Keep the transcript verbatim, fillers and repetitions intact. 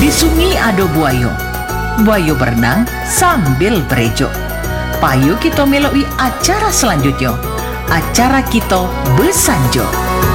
Di sungai ada buaya. Buaya berenang sambil berejo. Payo kita meloi acara selanjutnya. Acara kita besanjo.